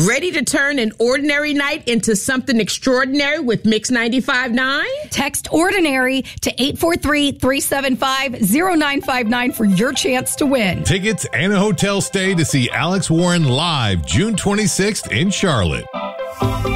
Ready to turn an ordinary night into something extraordinary with Mix 95.9? Text ordinary to 843-375-0959 for your chance to win. Tickets and a hotel stay to see Alex Warren live June 26th in Charlotte.